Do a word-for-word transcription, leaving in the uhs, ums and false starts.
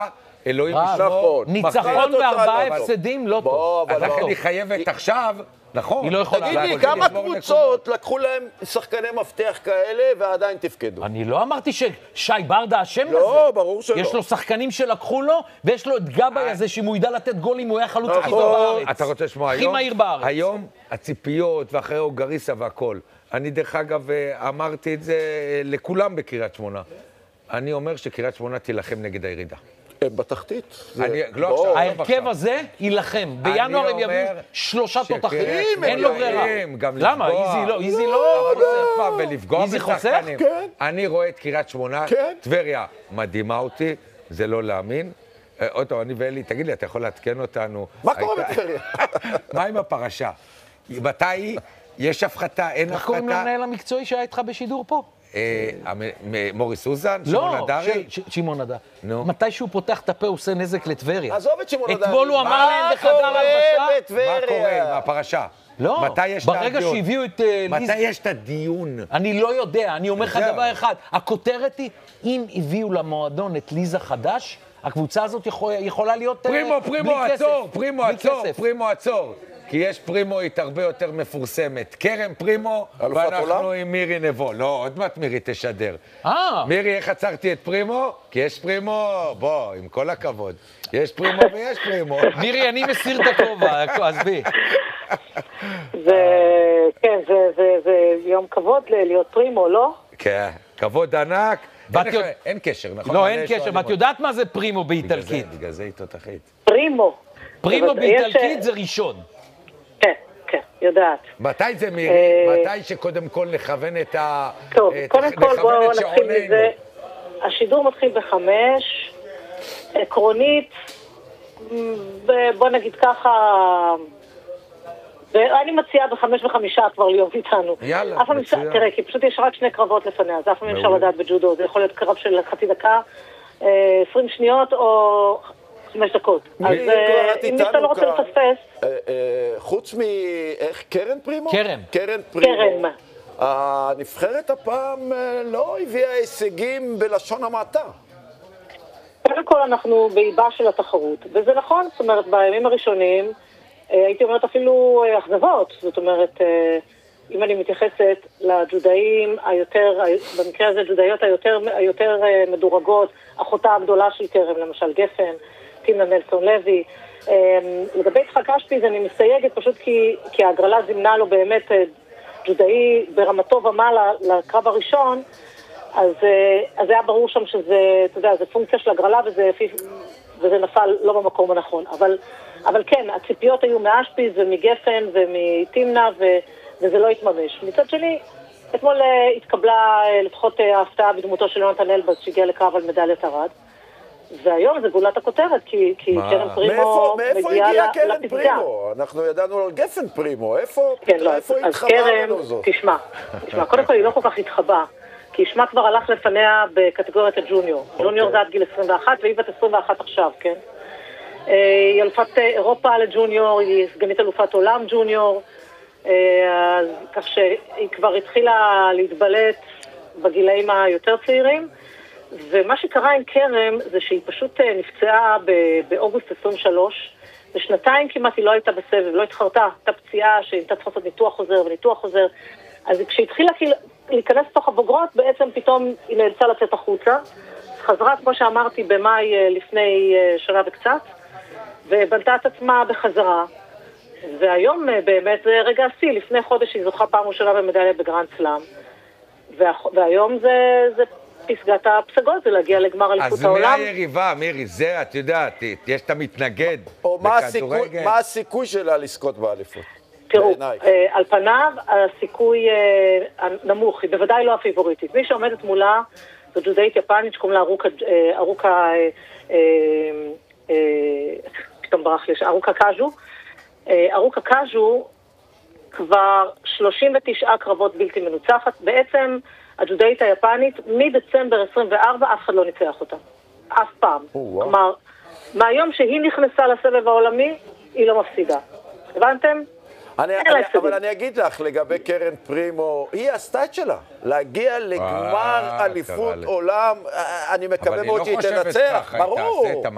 אלוהים ישמור. ניצחון וארבעה הפסדים לא טוב. אז לכן היא חייבת עכשיו, נכון. היא לא יכולה. תגיד לי, כמה קבוצות לקחו להם שחקני מפתח כאלה ועדיין תפקדו? אני לא אמרתי ששי ברדה אשם בזה. לא, ברור שלא. יש לו שחקנים שלקחו לו, ויש לו את גבאי הזה שהוא ידע לתת גולים, הוא היה חלוץ הכי טוב בארץ. אתה רוצה לשמוע היום? הכי מהיר בארץ. היום הציפיות ואחרי אוגריסה והכל. אני דרך אגב אמרתי את זה לכולם בקריית שמונה. אני אומר שקריית שמונה תילחם נגד הירידה. הם בתחתית. ההרכב הזה יילחם. בינואר הם יביאו שלושה תותחים. אין לו ברירה. למה? איזי לא. איזי לא. ולפגוע בשחקנים. אני רואה את קריית שמונה. טבריה מדהימה אותי. זה לא להאמין. עוד טוב, אני ואלי, תגיד לי, אתה יכול להתקן אותנו? מה קורה בטבריה? מה עם הפרשה? מתי יש הפחתה, אין הפחתה? איך קוראים למנהל המקצועי שהיה איתך בשידור פה? מוריס סוזן? שמעון הדרי? לא, שמעון הדרי. מתי שהוא פותח את הפה הוא עושה נזק לטבריה. עזוב את שמעון הדרי. אתמול הוא אמר להם בחדר הלבשה. מה קורה עם הפרשה? לא, ברגע שהביאו את ליז... מתי יש את הדיון? אני לא יודע, אני אומר לך דבר אחד. הכותרת היא, אם הביאו למועדון את ליזה חדש, הקבוצה הזאת יכולה להיות בלי כסף. פרימו, פרימו, עצור, פרימו, עצור, פרימו, עצור. כי יש פרימואית הרבה יותר מפורסמת. קרם פרימו, ואנחנו עם מירי נבו. לא, עוד מעט מירי תשדר. אה. מירי, איך עצרתי את פרימו? כי יש פרימו, בוא, עם כל הכבוד. יש פרימו ויש פרימו. מירי, אני מסיר את הכובע, אז בי. כן, זה יום כבוד להיות פרימו, לא? כן, כבוד ענק. אין קשר, נכון? לא, אין קשר, ואת יודעת מה זה פרימו באיטלקית? בגלל זה היא תותחית. פרימו. פרימו באיטלקית זה ראשון. כן, כן, יודעת. מתי זה מירי? מתי שקודם כל נכוון את ה... טוב, קודם כל בואו נתחיל מזה. השידור מתחיל בחמש, עקרונית, בוא נגיד ככה, ואני מציעה בחמש וחמישה כבר להיות איתנו. יאללה, מצוין. תראה, כי פשוט יש רק שני קרבות לפניה, אז אף פעם אפשר לדעת בג'ודו, זה יכול להיות קרב של חצי דקה, עשרים שניות או חמש דקות. אז אם אתה לא רוצה לפספס... חוץ מ... איך? קרן פרימו? קרן. קרן פרימו. קרן. הנבחרת הפעם לא הביאה הישגים בלשון המעטה. קודם כל אנחנו באיבה של התחרות, וזה נכון, זאת אומרת, בימים הראשונים, הייתי אומרת אפילו אכזבות, זאת אומרת, אם אני מתייחסת לג'ודאים היותר, במקרה הזה ג'ודאיות היותר, היותר מדורגות, אחותה הגדולה של קרן, למשל גפן, טימנה נלסון לוי. לגבי יצחק אשפיז אני מסייגת פשוט כי, כי ההגרלה זימנה לו באמת ג'ודאי ברמתו ומעלה לקרב הראשון, אז, אז היה ברור שם שזה, אתה יודע, זה פונקציה של הגרלה וזה, וזה נפל לא במקום הנכון. אבל, אבל כן, הציפיות היו מאשפיז ומגפן ומטימנה ו, וזה לא התממש. מצד שני, אתמול התקבלה לפחות ההפתעה בדמותו של יונתן אלבז שהגיע לקרב על מדליית ארד. והיום זה גולת הכותרת, כי, כי קרן פרימו מגיעה לפסגה. מאיפה הגיע קרן פרימו? אנחנו ידענו על גפן פרימו, איפה, כן, לא, איפה אז התחבא קרן, לנו זאת? תשמע, תשמע, קודם כל היא לא כל כך התחבא, כי שמה כבר הלך לפניה בקטגוריית הג'וניור. Okay. ג'וניור זה עד גיל עשרים ואחת, והיא בת עשרים ואחת עכשיו, כן? היא אלופת אירופה לג'וניור, היא סגנית אלופת עולם ג'וניור, כך שהיא כבר התחילה להתבלט בגילאים היותר צעירים, ומה שקרה עם קרם זה שהיא פשוט נפצעה באוגוסט עשרים ושלוש, ושנתיים כמעט היא לא הייתה בסבב, לא התחרתה, הייתה פציעה שהייתה צריכה לעשות ניתוח חוזר וניתוח חוזר, אז כשהתחילה להיכנס לתוך הבוגרות, בעצם פתאום היא נאלצה לצאת החוצה, חזרה כמו שאמרתי במאי לפני שנה וקצת, ובנתה את עצמה בחזרה, והיום באמת זה רגע השיא, לפני חודש היא זוכה פעם ראשונה במדליה בגרנד סלאם, והיום זה... זה פסגת הפסגות, זה להגיע לגמר אליפות העולם. אז מי היריבה, מירי? זה, את יודעת, יש את המתנגד בכדורגל. מה הסיכוי שלה לזכות באליפות? תראו, על פניו הסיכוי נמוך, היא בוודאי לא הפיבוריטית. מי שעומדת מולה זו ג'ודאית יפנית שקוראים לה ארוקה, פתאום ברח לי, ארוקה קאז'ו. ארוקה קאז'ו כבר שלושים ותשע קרבות בלתי מנוצחת. בעצם הג'ודאית היפנית, מדצמבר עשרים וארבע, אף אחד לא ניצח אותה. אף פעם. כלומר, מהיום שהיא נכנסה לסבב העולמי, היא לא מפסידה. הבנתם? אני, אני, אבל אני אגיד לך, לגבי קרן פרימו, היא עשתה את שלה. להגיע לגמר אליפות עולם, אני מקווה מאוד שהיא תנצח. ברור.